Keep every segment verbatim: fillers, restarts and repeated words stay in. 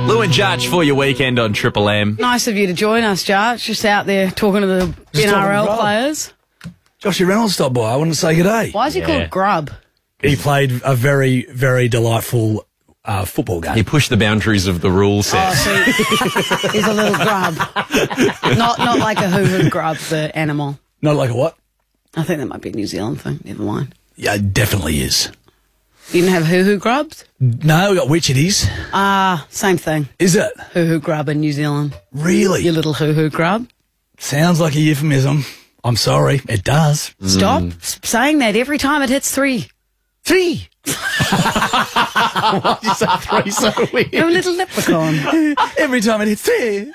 Lou and Judge for your weekend on Triple M. Nice of you to join us, Judge. Just out there talking to the Just N R L talking players. Joshy Reynolds stopped by. I wanted to say good day. Why is he Yeah. called Grub? He played a very, very delightful uh, football game. He pushed the boundaries of the rule set. Oh, so he's a little grub. Not not like a hoo-hoo grub, the animal. Not like a what? I think that might be a New Zealand thing. Never mind. Yeah, it definitely is. You didn't have hoo-hoo grubs? No, we got Witchetties. Ah, same thing. Is it? Hoo-hoo grub in New Zealand. Really? You little hoo-hoo grub. Sounds like a euphemism. I'm sorry. It does. Stop s- saying that every time it hits three. Three. Why did you say three so weird? You're a little leprechaun. Every time it hits three.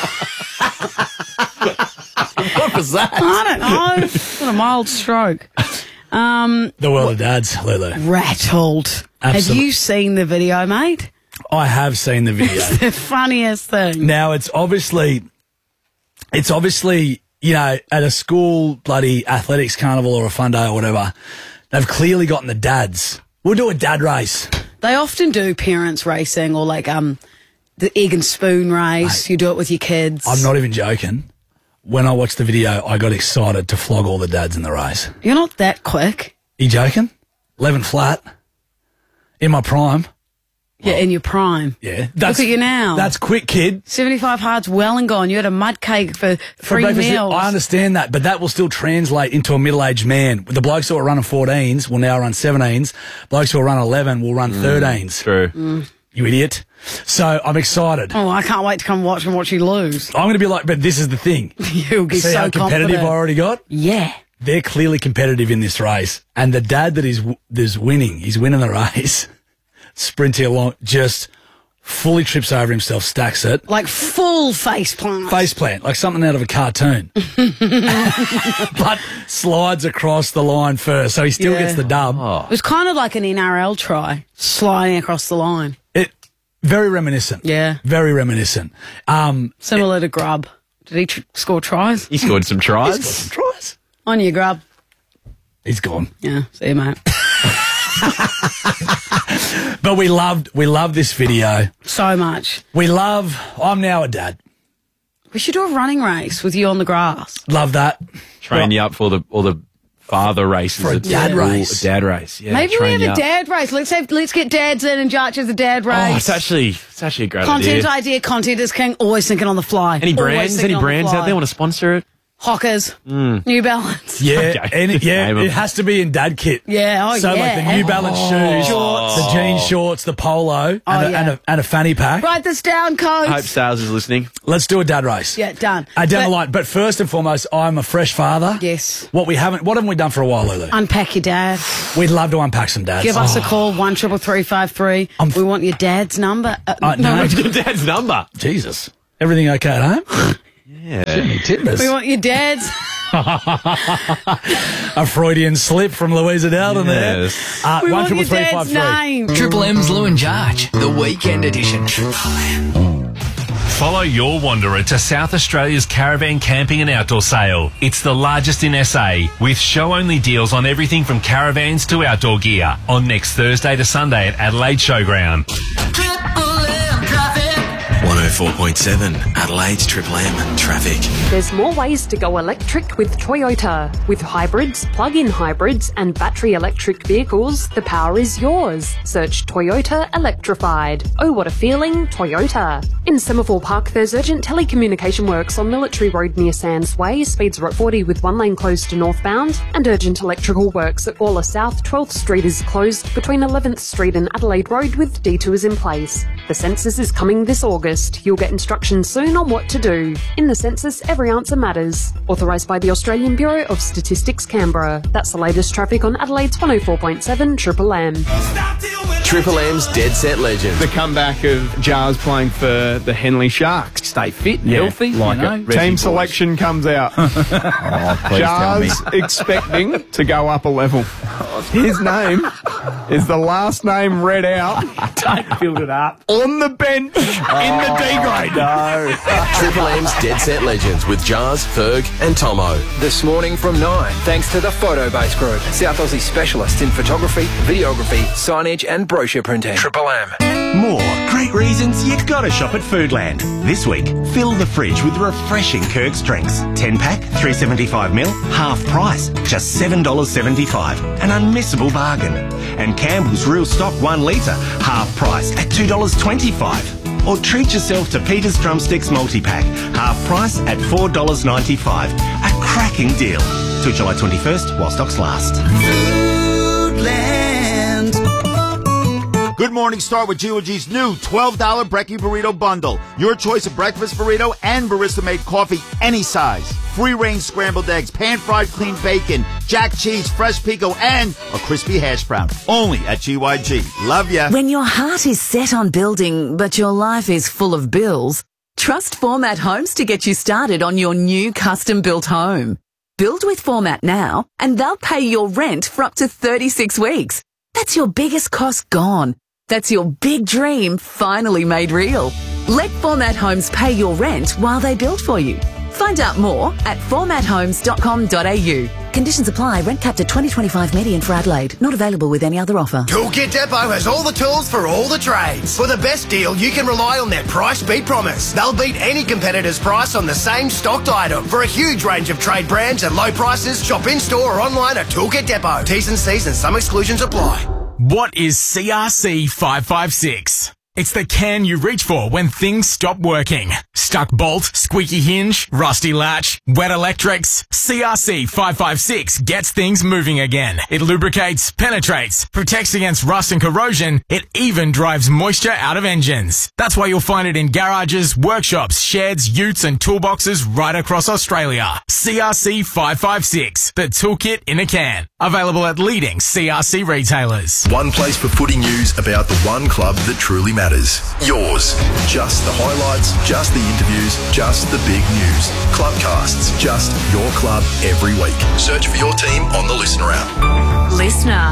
What was that? I don't know. What a mild stroke. Um, The world of dads, Lulu. rattled. Have Absolute- you seen the video, mate? I have seen the video. The funniest thing. Now, it's obviously, it's obviously, you know, at a school bloody athletics carnival or a fun day or whatever, they've clearly gotten the dads. We'll do a dad race. They often do parents racing or like um the egg and spoon race. Mate, you do it with your kids. I'm not even joking. When I watched the video, I got excited to flog all the dads in the race. You're not that quick. You joking? eleven flat. In my prime. Yeah, in your prime. Yeah. That's, Look at you now. That's quick, kid. seventy-five hard's well and gone. You had a mud cake for For three breakfast, meals. I understand that, but that will still translate into a middle-aged man. The blokes who are running fourteens will now run seventeens. Blokes who are running eleven will run thirteens. True. You idiot. So I'm excited. Oh, I can't wait to come watch and watch you lose. I'm going to be like, but this is the thing. You'll be See so how competitive confident. I already got? Yeah. They're clearly competitive in this race. And the dad that is that's winning, he's winning the race, sprinting along, just fully trips over himself, stacks it. Like full face plant. Face plant, like something out of a cartoon. But slides across the line first, so he still Yeah. gets the dub. It was kind of like an N R L try, sliding across the line. It very reminiscent. Yeah. Very reminiscent. Um, Similar to Grub. Did he tr- score tries? He scored some he's got tries. some tries. On you, Grub. He's gone. Yeah, see you, mate. But we loved, we loved this video. So much. We love, I'm now a dad. We should do a running race with you on the grass. Love that. Train you up for the all the father races. For a at dad school. race. A dad race. Yeah, Maybe we train have you a up. dad race. Let's have let's get dads in and Judge as a dad race. Oh, it's actually it's actually a great Content idea. idea, content is king. Always thinking on the fly. Any Always brands? thinking Any on the brands fly. out there want to sponsor it? Hockers, New Balance. Yeah, Okay. and it, yeah, Name 'em. it has to be in dad kit. Yeah, oh so yeah. like the New Balance shoes, Shorts. the jean shorts, the polo, and, Oh, a, yeah. and, a, and a fanny pack. Write this down, coach. I hope Sales is listening. Let's do a dad race. Yeah, done. Uh, down But- the line. But first and foremost, I'm a fresh father. Yes. What we haven't, what haven't we done for a while, Lulu? Unpack your dad. We'd love to unpack some dads. Give us a call, one triple three five three. I'm- We want your dad's number. Uh, Uh, no, Your dad's number. Jesus. Everything okay at home? Yeah. Timbers. we want your dad's. A Freudian slip from Louisa Dowden Yes. there. Uh, We one want your triple three five dad's three. name. Triple M's Lou and Judge, the weekend edition. Follow your wanderer to South Australia's caravan camping and outdoor sale. It's the largest in S A, with show-only deals on everything from caravans to outdoor gear. On next Thursday to Sunday at Adelaide Showground. one oh four point seven Adelaide's Triple M traffic. There's more ways to go electric with Toyota. With hybrids, plug-in hybrids and battery electric vehicles, the power is yours. Search Toyota Electrified. Oh, what a feeling, Toyota. In Semaphore Park, there's urgent telecommunication works on Military Road near Sands Way. Speeds are at forty with one lane closed to northbound. And urgent electrical works at Gawler South. twelfth Street is closed between eleventh Street and Adelaide Road with detours in place. The census is coming this August. You'll get instructions soon on what to do. In the census, every answer matters. Authorised by the Australian Bureau of Statistics, Canberra. That's the latest traffic on Adelaide's one oh four point seven Triple M. Triple M's Dead Set Legend. The comeback of Jars playing for the Henley Sharks. Stay fit and Yeah, healthy. like you know, it. Resi Team boys. selection comes out. Oh, please tell me. Jars expecting to go up a level. His name is the last name read out Don't build it up. on the bench in the D grade. No. Triple M's Dead Set Legends with Jars, Ferg and Tomo. This morning from nine, thanks to the Photobase Group, South Aussie specialists in photography, videography, signage and brochure printing. Triple M. More great great reasons you gotta shop at Foodland. This week, fill the fridge with refreshing Kirk's drinks. ten pack, three seventy-five mil, half price, just seven dollars seventy-five. An unmissable bargain. And Campbell's Real Stock one litre, half price at two dollars twenty-five. Or treat yourself to Peter's Drumsticks multi-pack, half price at four dollars ninety-five. A cracking deal. Till July twenty-first, while stocks last. Good morning, start with G O G's new twelve dollars Brekkie Burrito Bundle. Your choice of breakfast burrito and barista-made coffee, any size. Free-range scrambled eggs, pan-fried clean bacon, jack cheese, fresh pico, and a crispy hash brown. Only at G Y G. Love ya. When your heart is set on building, but your life is full of bills, trust Format Homes to get you started on your new custom-built home. Build with Format now, and they'll pay your rent for up to thirty-six weeks. That's your biggest cost gone. That's your big dream finally made real. Let Format Homes pay your rent while they build for you. Find out more at format homes dot com dot a u. Conditions apply. Rent capped at twenty twenty-five median for Adelaide. Not available with any other offer. Toolkit Depot has all the tools for all the trades. For the best deal, you can rely on their price beat promise. They'll beat any competitor's price on the same stocked item. For a huge range of trade brands at low prices, shop in-store or online at Toolkit Depot. T's and C's and some exclusions apply. What is C R C five five six? It's the can you reach for when things stop working. Stuck bolt, squeaky hinge, rusty latch, wet electrics. C R C five five six gets things moving again. It lubricates, penetrates, protects against rust and corrosion. It even drives moisture out of engines. That's why you'll find it in garages, workshops, sheds, utes and toolboxes right across Australia. C R C five five six, the toolkit in a can. Available at leading C R C retailers. One place for footy news about the one club that truly matters. Yours. Just the highlights, just the interviews, just the big news. Clubcasts, just your club every week. Search for your team on the Listener app. Listener.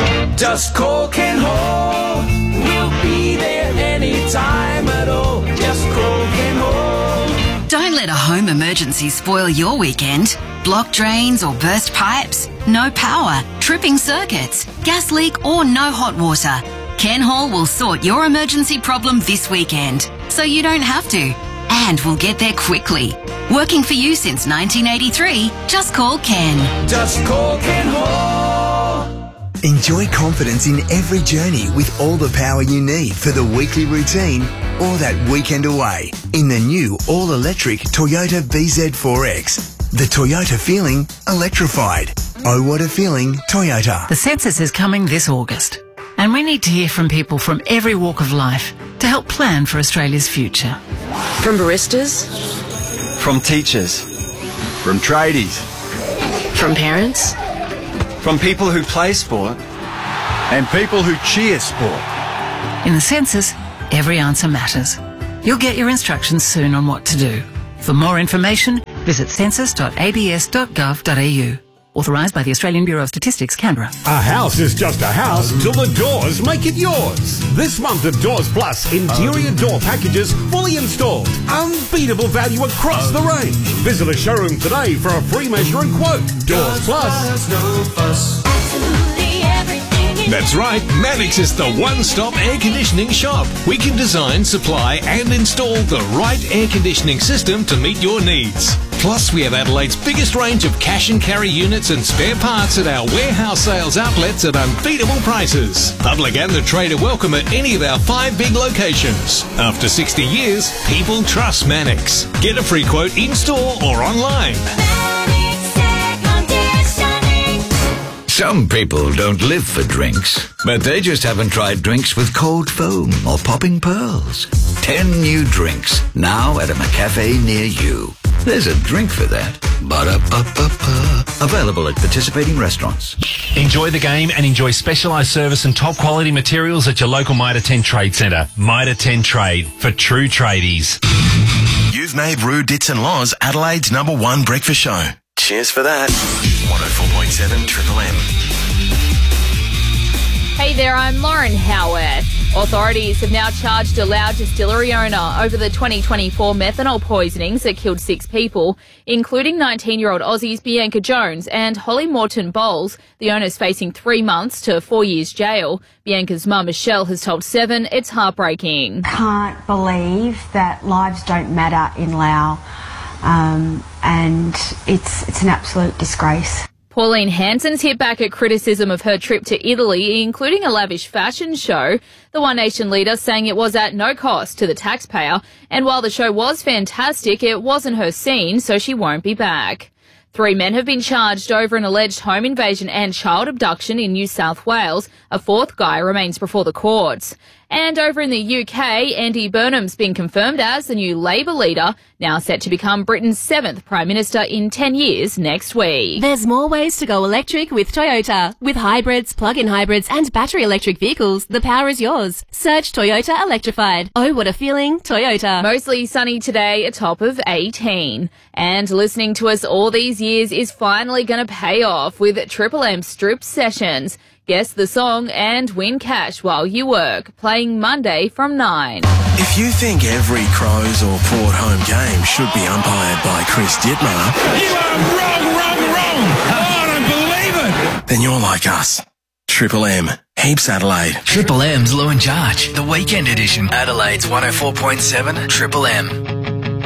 Just call Ken Hall. We'll be there anytime at all. Just call Ken Hall. Don't let a home emergency spoil your weekend. Blocked drains or burst pipes? No power, tripping circuits, gas leak or no hot water. Ken Hall will sort your emergency problem this weekend, so you don't have to. And we'll get there quickly. Working for you since nineteen eighty-three, just call Ken. Just call Ken Hall. Enjoy confidence in every journey with all the power you need for the weekly routine or that weekend away in the new all-electric Toyota B Z four X. The Toyota feeling electrified. Oh, what a feeling, Toyota. The census is coming this August, and we need to hear from people from every walk of life to help plan for Australia's future. From baristas. From teachers. From tradies. From parents. From people who play sport. And people who cheer sport. In the census, every answer matters. You'll get your instructions soon on what to do. For more information, visit census dot a b s dot gov dot a u. Authorised by the Australian Bureau of Statistics, Canberra. A house is just a house till the doors make it yours. This month of Doors Plus, interior door packages fully installed. Unbeatable value across the range. Visit a showroom today for a free measure and quote. Doors Plus. No fuss. That's right, Mannix is the one-stop air conditioning shop. We can design, supply and install the right air conditioning system to meet your needs. Plus, we have Adelaide's biggest range of cash and carry units and spare parts at our warehouse sales outlets at unbeatable prices. Public and the trade are welcome at any of our five big locations. After sixty years, people trust Mannix. Get a free quote in-store or online. Some people don't live for drinks, but they just haven't tried drinks with cold foam or popping pearls. Ten new drinks, now at a McCafe near you. There's a drink for that. Ba-da-ba-ba-ba. Available at participating restaurants. Enjoy the game and enjoy specialised service and top quality materials at your local Mitre ten Trade Centre. Mitre ten Trade, for true tradies. You've made Roo Dits and Laws Adelaide's number one breakfast show. Cheers for that. one oh four point seven Triple M. Hey there, I'm Lauren Howarth. Authorities have now charged a Loud distillery owner over the twenty twenty-four methanol poisonings that killed six people, including nineteen-year-old Aussies Bianca Jones and Holly Morton Bowles. The owner's facing three months to four years jail. Bianca's mum, Michelle, has told Seven it's heartbreaking. Can't believe that lives don't matter in Laos, um, and it's it's an absolute disgrace. Pauline Hanson's hit back at criticism of her trip to Italy, including a lavish fashion show. The One Nation leader saying it was at no cost to the taxpayer, and while the show was fantastic, it wasn't her scene, so she won't be back. Three men have been charged over an alleged home invasion and child abduction in New South Wales. A fourth guy remains before the courts. And over in the U K, Andy Burnham's been confirmed as the new Labour leader, now set to become Britain's seventh Prime Minister in ten years next week. There's more ways to go electric with Toyota. With hybrids, plug-in hybrids and battery electric vehicles, the power is yours. Search Toyota Electrified. Oh, what a feeling, Toyota. Mostly sunny today, a top of eighteen. And listening to us all these years is finally going to pay off with Triple M Strip Sessions. Guess the song and win cash while you work, playing Monday from nine. If you think every Crows or Port home game should be umpired by Chris Dittmar, You are wrong, wrong, wrong! Oh, I don't believe it! then you're like us. Triple M, Heaps Adelaide. Triple M's Lou and Charge, the weekend edition. Adelaide's one oh four point seven Triple M.